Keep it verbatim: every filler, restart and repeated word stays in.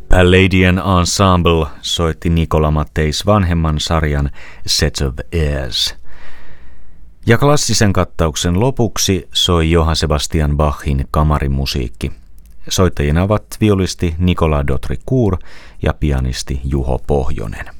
Palladian Ensemble soitti Nicolas Matteis vanhemman sarjan Set of Airs. Ja klassisen kattauksen lopuksi soi Johann Sebastian Bachin kamarimusiikki. Soittajina ovat violisti Nicolas D'autricourt ja pianisti Juho Pohjonen.